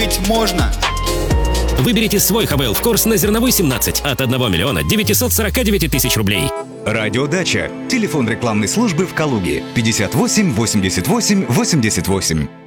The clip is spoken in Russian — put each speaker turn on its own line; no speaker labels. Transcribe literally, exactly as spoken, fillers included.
быть можно.
Выберите свой ХВЛ в курс на Зерновой семнадцать от одного миллиона девятисот сорока девяти тысяч рублей.
Радиодача. Телефон рекламной службы в Калуге пятьдесят восемь восемьдесят восемь восемьдесят восемь.